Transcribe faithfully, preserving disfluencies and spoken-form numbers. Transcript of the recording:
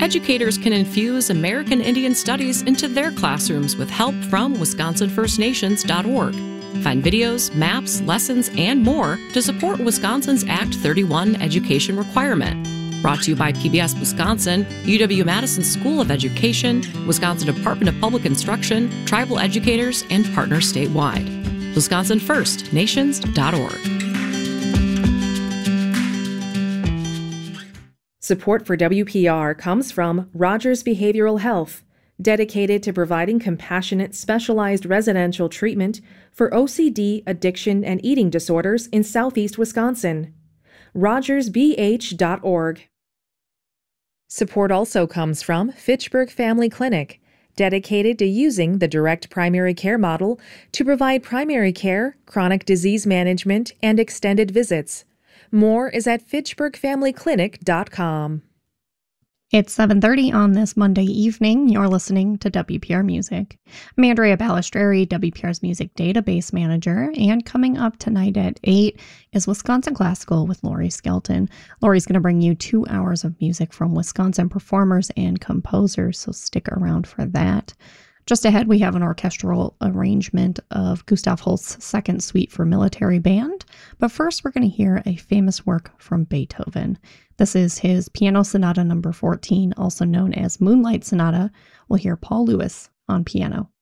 educators can infuse American Indian Studies into their classrooms with help from Wisconsin First Nations dot org. Find videos, maps, lessons, and more to support Wisconsin's Act thirty-one education requirement. Brought to you by P B S Wisconsin, U W-Madison School of Education, Wisconsin Department of Public Instruction, tribal educators, and partners statewide. Wisconsin First Nations dot org. Support for W P R comes from Rogers Behavioral Health, dedicated to providing compassionate, specialized residential treatment for O C D, addiction, and eating disorders in southeast Wisconsin. rogers b h dot org. Support also comes from Fitchburg Family Clinic, dedicated to using the direct primary care model to provide primary care, chronic disease management, and extended visits. More is at fitchburg family clinic dot com. It's seven thirty on this Monday evening. You're listening to W P R Music. I'm Andrea Balistreri, W P R's Music Database Manager, and coming up tonight at eight is Wisconsin Classical with Laurie Skelton. Laurie's going to bring you two hours of music from Wisconsin performers and composers, so stick around for that. Just ahead, we have an orchestral arrangement of Gustav Holst's Second Suite for Military Band. But first, we're going to hear a famous work from Beethoven. This is his Piano Sonata number fourteen, also known as Moonlight Sonata. We'll hear Paul Lewis on piano.